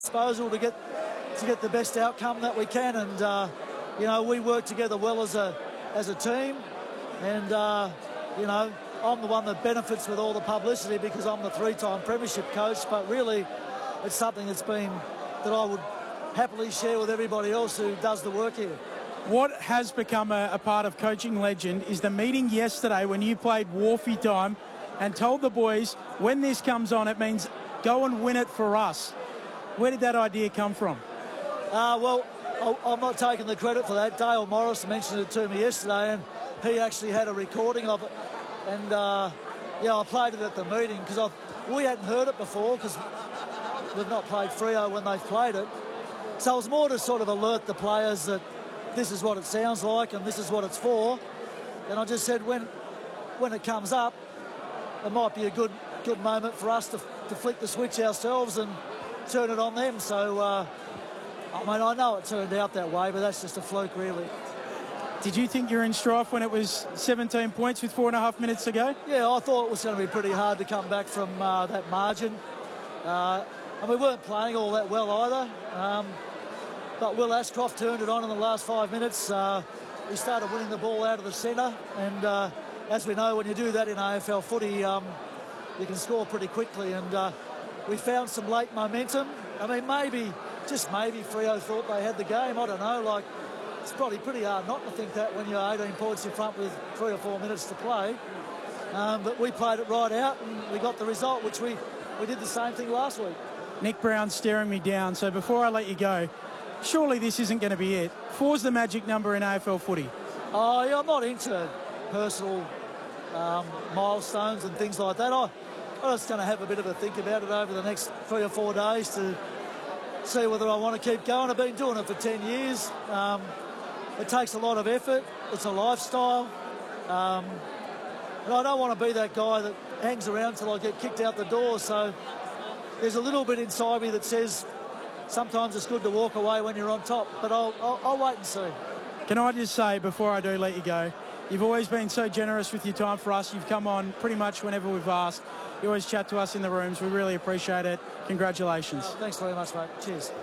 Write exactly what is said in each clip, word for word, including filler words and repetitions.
disposal to get to get the best outcome that we can, and uh, you know, we work together well as a as a team, and uh, you know, I'm the one that benefits with all the publicity because I'm the three-time premiership coach, but really it's something that's been that I would happily share with everybody else who does the work here. What has become a, a part of coaching legend is the meeting yesterday when you played Wharfie time and told the boys, when this comes on, it means go and win it for us. Where did that idea come from? Uh, well, I'm not taking the credit for that. Dale Morris mentioned it to me yesterday, and he actually had a recording of it. And, uh, yeah, I played it at the meeting because we hadn't heard it before because we've not played Freo when they've played it. So it was more to sort of alert the players that this is what it sounds like and this is what it's for. And I just said when when it comes up, it might be a good good moment for us to, to flick the switch ourselves and turn it on them. So, uh, I mean, I know it turned out that way, but that's just a fluke, really. Did you think you were in strife when it was seventeen points with four and a half minutes to go? Yeah, I thought it was going to be pretty hard to come back from uh, that margin. Uh, and we weren't playing all that well either. Um, But Will Ashcroft turned it on in the last five minutes. Uh, he started winning the ball out of the centre. And uh, as we know, when you do that in A F L footy, um, you can score pretty quickly. And uh, we found some late momentum. I mean, maybe, just maybe, Freo thought they had the game. I don't know. Like, it's probably pretty hard not to think that when you're eighteen points in front with three or four minutes to play. Um, but we played it right out and we got the result, which we, we did the same thing last week. Nick Brown's staring me down. So before I let you go, surely this isn't going to be it. Four's the magic number in A F L footy. Oh, yeah, I'm not into personal um, milestones and things like that. I, I'm just going to have a bit of a think about it over the next three or four days to see whether I want to keep going. I've been doing it for ten years. Um, it takes a lot of effort. It's a lifestyle. Um, and I don't want to be that guy that hangs around till I get kicked out the door. So there's a little bit inside me that says, sometimes it's good to walk away when you're on top, but I'll, I'll, I'll wait and see. Can I just say, before I do let you go, you've always been so generous with your time for us. You've come on pretty much whenever we've asked. You always chat to us in the rooms. We really appreciate it. Congratulations. Oh, thanks very much, mate. Cheers.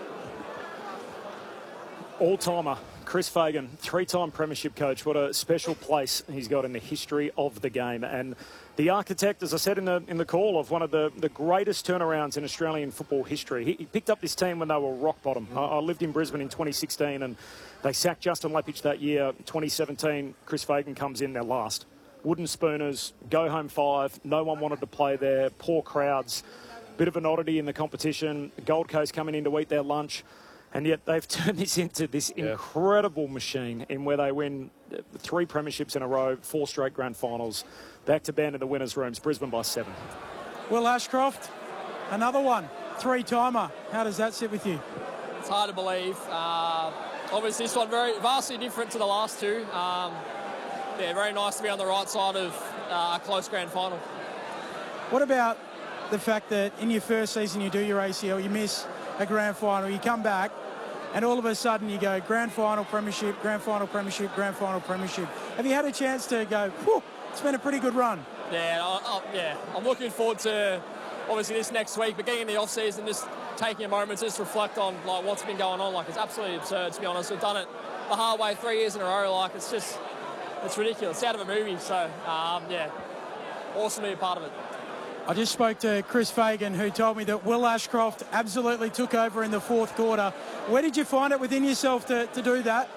All-timer, Chris Fagan, three-time premiership coach. What a special place he's got in the history of the game. And the architect, as I said in the in the call, of one of the, the greatest turnarounds in Australian football history. He, he picked up this team when they were rock bottom. Mm. I, I lived in Brisbane in twenty sixteen and they sacked Justin Leppich that year. twenty seventeen, Chris Fagan comes in, they're last. Wooden spooners, go home five. No one wanted to play there. Poor crowds. Bit of an oddity in the competition. Gold Coast coming in to eat their lunch. And yet they've turned this into this yeah. incredible machine in where they win three premierships in a row, four straight grand finals, back to band in the winners' rooms, Brisbane by seven. Will Ashcroft, another one, three-timer. How does that sit with you? It's hard to believe. Uh, obviously, this one very vastly different to the last two. Um, yeah, very nice to be on the right side of uh, a close grand final. What about the fact that in your first season you do your A C L, you miss a grand final, you come back, and all of a sudden you go grand final, premiership, grand final, premiership, grand final, premiership. Have you had a chance to go, whew, it's been a pretty good run? Yeah, I, I, yeah. I'm looking forward to, obviously, this next week, but getting in the off-season, just taking a moment to just reflect on like what's been going on. Like, it's absolutely absurd, to be honest. We've done it the hard way three years in a row. Like, it's just, it's ridiculous. It's out of a movie. So, um, yeah, awesome to be a part of it. I just spoke to Chris Fagan, who told me that Will Ashcroft absolutely took over in the fourth quarter. Where did you find it within yourself to, to do that?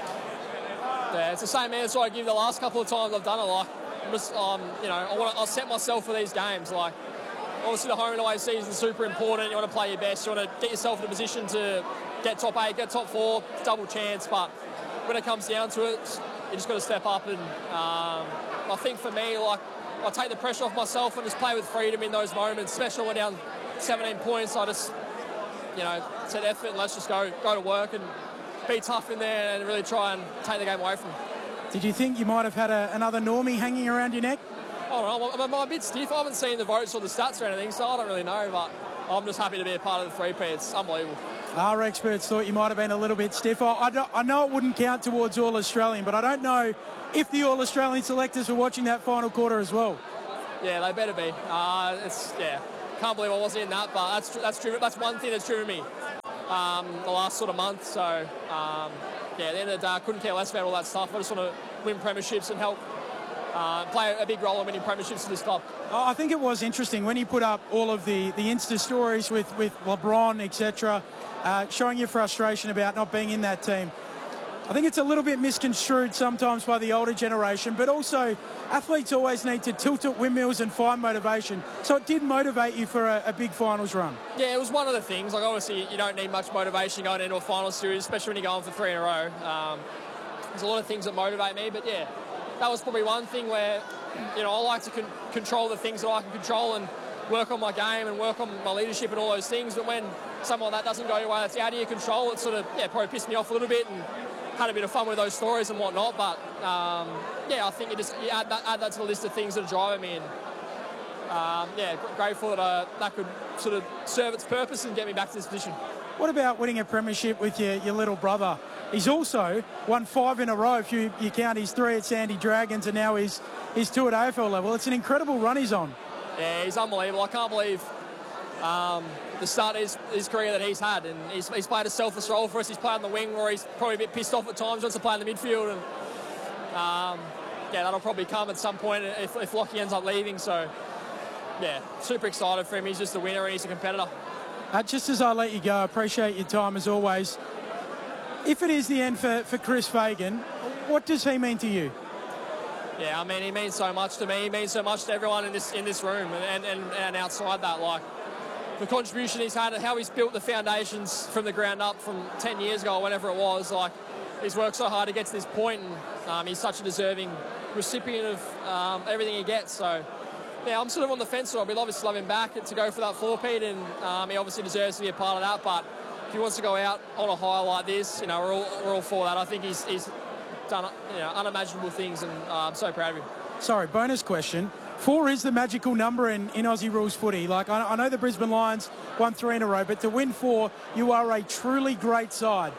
Yeah, it's the same answer I give the last couple of times I've done it. Like, I'm just, um, you know, I want to, I'll set myself for these games. Like, obviously the home and away season is super important. You want to play your best. You want to get yourself in a position to get top eight, get top four, double chance. But when it comes down to it, you just got to step up. And um, I think for me, like, I take the pressure off myself and just play with freedom in those moments, especially when we're down seventeen points. I just, you know, set effort and let's just go go to work and be tough in there and really try and take the game away from them. Did you think you might have had a, another normie hanging around your neck? I don't know. I'm, I'm a bit stiff. I haven't seen the votes or the stats or anything, so I don't really know, but I'm just happy to be a part of the three-P. It's unbelievable. Our experts thought you might have been a little bit stiff. I, I, I know it wouldn't count towards All-Australian, but I don't know if the All-Australian selectors were watching that final quarter as well. Yeah, they better be. Uh, it's yeah, can't believe I wasn't in that, but that's that's true. That's one thing that's driven me. um, the last sort of month. So, um, yeah, at the end of the day, I couldn't care less about all that stuff. I just want to win premierships and help uh, play a big role in winning premierships for this club. I think it was interesting when you put up all of the, the Insta stories with, with LeBron, et cetera, uh, showing your frustration about not being in that team. I think it's a little bit misconstrued sometimes by the older generation, but also athletes always need to tilt at windmills and find motivation. So it did motivate you for a, a big finals run. Yeah, it was one of the things. Like, obviously, you don't need much motivation going into a final series, especially when you're going for three in a row. Um, there's a lot of things that motivate me, but yeah, that was probably one thing where, you know, I like to con- control the things that I can control and work on my game and work on my leadership and all those things. But when something like that doesn't go your way, that's out of your control, it sort of, yeah, probably pissed me off a little bit, and had a bit of fun with those stories and whatnot. But um, yeah, I think you just you add, that, add that to the list of things that are driving me, and um, yeah, grateful that uh, that could sort of serve its purpose and get me back to this position. What about winning a premiership with your, your little brother? He's also won five in a row, if you, you count his three at Sandy Dragons, and now he's, he's two at A F L level. It's an incredible run he's on. Yeah, he's unbelievable. I can't believe um, the start of his, his career that he's had, and he's, he's played a selfless role for us. He's played on the wing, where he's probably a bit pissed off at times, wants to play in the midfield, and um, yeah, that'll probably come at some point if, if Lockie ends up leaving. So yeah, super excited for him. He's just a winner and he's a competitor. Uh, just as I let you go, I appreciate your time as always. If it is the end for, for Chris Fagan, what does he mean to you? Yeah, I mean, he means so much to me. He means so much to everyone in this in this room and, and, and outside that. Like, the contribution he's had and how he's built the foundations from the ground up from ten years ago or whatever it was. Like, he's worked so hard to get to this point, and um, he's such a deserving recipient of um, everything he gets. So yeah, I'm sort of on the fence. So I'd be lovely to love him back to go for that four-peat, and um, he obviously deserves to be a part of that. But if he wants to go out on a high like this, you know, we're all, we're all for that. I think he's, he's done, you know, unimaginable things, and uh, I'm so proud of him. Sorry, bonus question. Four is the magical number in, in Aussie rules footy. Like, I, I know the Brisbane Lions won three in a row, but to win four, you are a truly great side.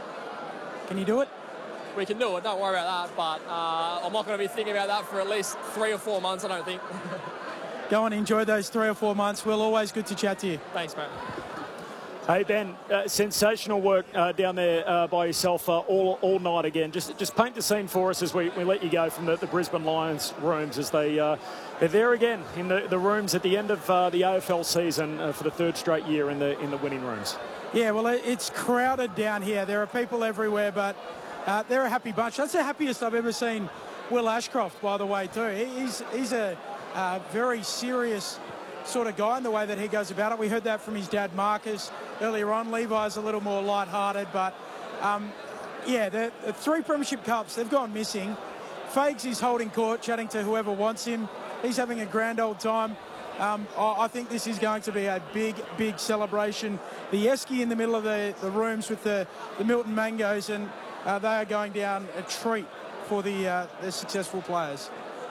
Can you do it? We can do it, don't worry about that, but uh, I'm not going to be thinking about that for at least three or four months, I don't think. Go and enjoy those three or four months. Will, always good to chat to you. Thanks, mate. Hey, Ben, uh, sensational work uh, down there uh, by yourself uh, all all night again. Just just paint the scene for us as we, we let you go from the, the Brisbane Lions rooms, as they, uh, they're there again in the, the rooms at the end of uh, the A F L season uh, for the third straight year in the in the winning rooms. Yeah, well, it's crowded down here. There are people everywhere, but uh, they're a happy bunch. That's the happiest I've ever seen Will Ashcroft, by the way, too. He's, he's a uh, very serious sort of guy in the way that he goes about it. We heard that from his dad, Marcus, earlier on. Levi's a little more light-hearted, but um, yeah, the, the three premiership cups, they've gone missing. Fags is holding court, chatting to whoever wants him. He's having a grand old time. Um, I, I think this is going to be a big, big celebration. The Esky in the middle of the, the rooms with the, the Milton Mangoes, and uh, they are going down a treat for the, uh, the successful players.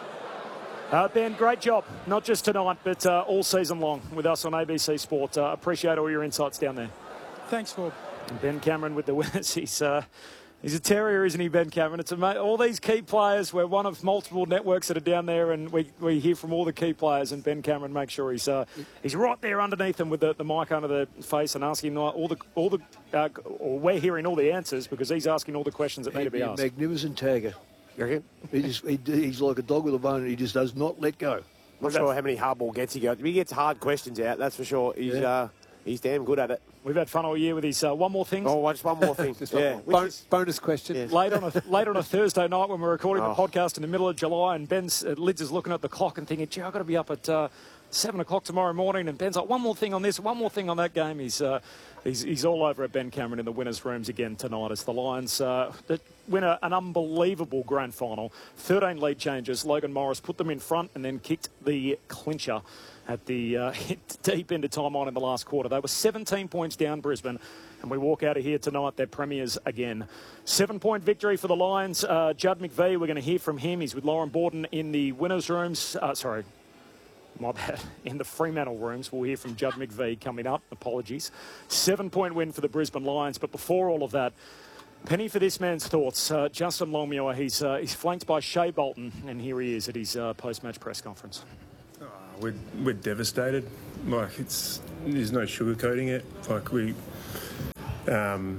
Uh, Ben, great job, not just tonight, but uh, all season long with us on A B C Sport. Uh, appreciate all your insights down there. Thanks, Ford. Ben Cameron with the winners. He's, uh, he's a terrier, isn't he, Ben Cameron? It's ama- all these key players. We're one of multiple networks that are down there, and we, we hear from all the key players, and Ben Cameron makes sure he's uh, he's right there underneath them with the, the mic under the face and asking all the all the uh, or we're hearing all the answers because he's asking all the questions that need to be asked. Magnificent tagger. You reckon? He just, he, he's like a dog with a bone, and he just does not let go. I'm not sure how many hardball gets he got. He gets hard questions out, that's for sure. He's yeah. uh, he's damn good at it. We've had fun all year with his uh, one more thing. Oh, just one more thing. just yeah. one more. Bon- is, bonus question. Yes. Late on a late on a Thursday night when we're recording oh. the podcast in the middle of July, and Ben's uh, Lids is looking at the clock and thinking, "Gee, I've got to be up at uh, seven o'clock tomorrow morning." And Ben's like, "One more thing on this, one more thing on that game." He's uh, he's he's all over at Ben Cameron in the winners' rooms again tonight as the Lions uh, win a, an unbelievable grand final. thirteen lead changes. Logan Morris put them in front and then kicked the clincher at the uh, deep into time on in the last quarter. They were seventeen points down, Brisbane, and we walk out of here tonight, they're premiers again. Seven-point victory for the Lions. Uh, Judd McVie, we're going to hear from him. He's with Lauren Borden in the winners' rooms. Uh, sorry, my bad. In the Fremantle rooms. We'll hear from Judd McVie coming up. Apologies. Seven-point win for the Brisbane Lions. But before all of that, penny for this man's thoughts. Uh, Justin Longmuir, he's, uh, he's flanked by Shea Bolton, and here he is at his uh, post-match press conference. We're, we're devastated. Like, it's there's no sugarcoating it. Like, we Um,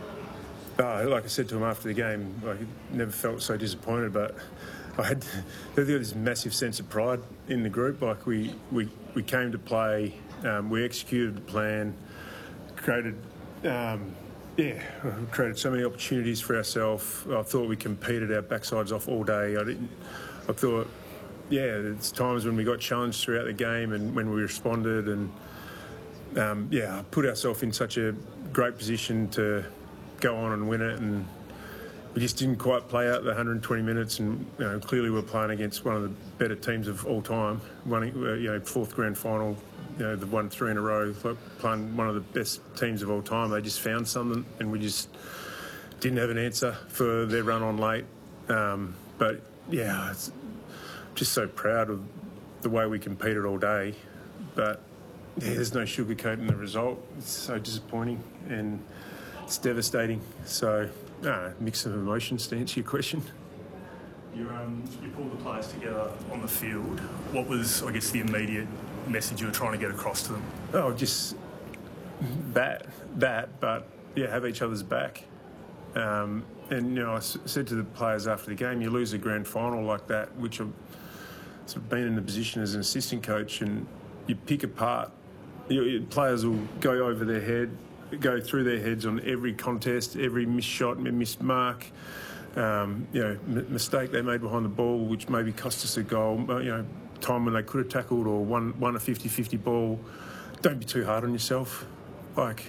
oh, like I said to him after the game, I never felt so disappointed, but I had there was this massive sense of pride in the group. Like we we, we came to play, um, we executed the plan, created um, yeah, created so many opportunities for ourselves. I thought we competed our backsides off all day. I didn't. I thought, yeah, there's times when we got challenged throughout the game and when we responded, and um, yeah, put ourselves in such a great position to go on and win it, and we just didn't quite play out the one hundred twenty minutes, and you know, clearly we're playing against one of the better teams of all time, winning, you know, fourth grand final, you know, they've won three in a row, playing one of the best teams of all time. They just found something, and we just didn't have an answer for their run on late. Um, but yeah, it's just so proud of the way we competed all day, but yeah, there's no sugarcoating the result. It's so disappointing and it's devastating. So, no, mix of emotions to answer your question. You, um, you pulled the players together on the field. What was, I guess, the immediate message you were trying to get across to them? Oh, just that, that, but yeah, have each other's back. Um, and, you know, I s- said to the players after the game, you lose a grand final like that, which I've sort of been in the position as an assistant coach, and you pick apart. You, you, players will go over their head, go through their heads on every contest, every missed shot, missed mark, um, you know, m- mistake they made behind the ball, which maybe cost us a goal, you know, time when they could have tackled or won, won a fifty-fifty ball. Don't be too hard on yourself. Like,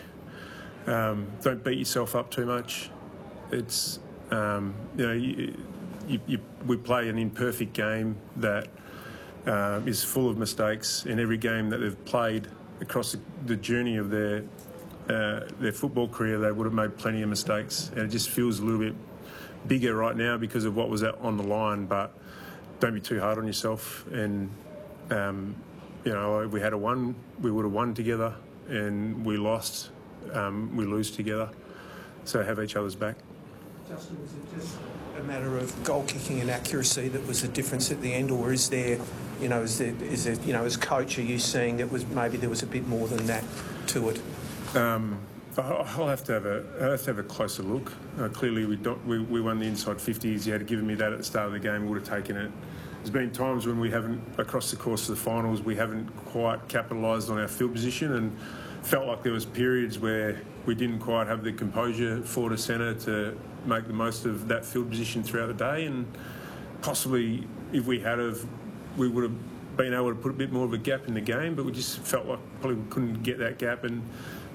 um, don't beat yourself up too much. It's, um, you know, you, you, you, we play an imperfect game that uh, is full of mistakes. In every game that they've played across the, the journey of their uh, their football career, they would have made plenty of mistakes, and it just feels a little bit bigger right now because of what was on the line. But don't be too hard on yourself. And um, you know, if we had a one, we would have won together, and we lost, um, we lose together. So have each other's back. Justin, was it just a matter of goal kicking and accuracy that was the difference at the end, or is there, you know, is there, is there, you know, as coach, are you seeing that was maybe there was a bit more than that to it? Um, I'll have to have a I'll have to have a closer look. Uh, clearly, we don't we, we won the inside fifties. You had given me that at the start of the game, we would have taken it. There's been times when we haven't, across the course of the finals, we haven't quite capitalised on our field position, and felt like there was periods where we didn't quite have the composure forward to centre to make the most of that field position throughout the day. And possibly, if we had have, we would have been able to put a bit more of a gap in the game, but we just felt like probably we couldn't get that gap. And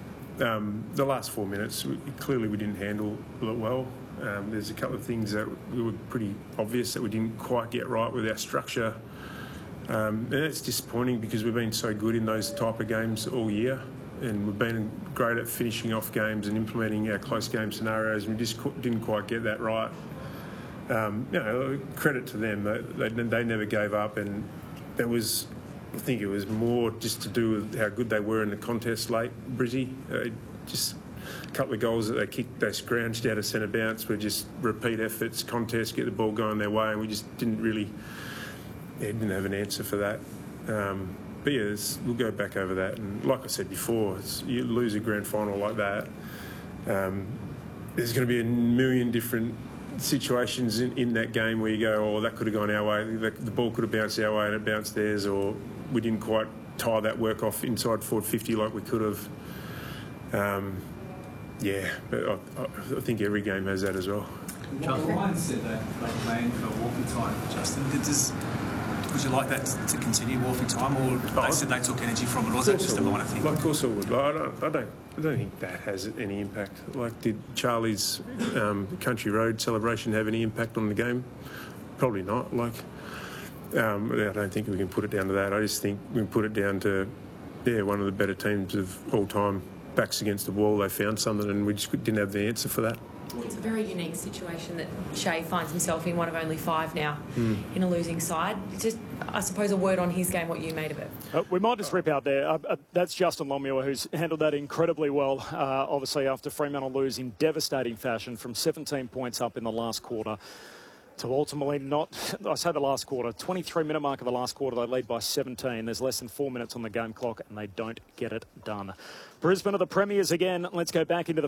um, the last four minutes, we, clearly we didn't handle it well. Um, there's a couple of things that were pretty obvious that we didn't quite get right with our structure. Um, and it's disappointing because we've been so good in those type of games all year, and we've been great at finishing off games and implementing our close game scenarios, and we just didn't quite get that right. Um, you know, credit to them. They, they, they never gave up, and there was, I think it was more just to do with how good they were in the contest late, Brizzy. Uh, just a couple of goals that they kicked, they scrounged out of centre bounce were just repeat efforts, contests, get the ball going their way, and we just didn't really, yeah, didn't have an answer for that. Um, but yeah, we'll go back over that. And like I said before, it's, you lose a grand final like that, um, there's going to be a million different situations in, in that game where you go, oh, that could have gone our way, the, the ball could have bounced our way and it bounced theirs, or we didn't quite tie that work off inside forward fifty like we could have. Um, yeah, but I, I think every game has that as well. The Lions said that they planned for walking time, Justin. Did this, would you like that to continue, walking time, or they oh, said they took energy from it, or was that just a minor thing? Like, of course I would. Like, I, don't, I, don't, I don't think that has any impact. Like, did Charlie's um, Country Road celebration have any impact on the game? Probably not. Like, um, I don't think we can put it down to that. I just think we can put it down to, yeah, one of the better teams of all time. Backs against the wall, they found something, and we just didn't have the answer for that. It's a very unique situation that Shea finds himself in, one of only five now, mm. in a losing side. Just, I suppose, a word on his game, what you made of it. Uh, we might just rip out there. Uh, uh, that's Justin Longmuir, who's handled that incredibly well, uh, obviously, after Fremantle lose in devastating fashion from seventeen points up in the last quarter to ultimately not, I say the last quarter, twenty-three minute mark of the last quarter, they lead by seventeen. There's less than four minutes on the game clock, and they don't get it done. Brisbane are the premiers again. Let's go back into the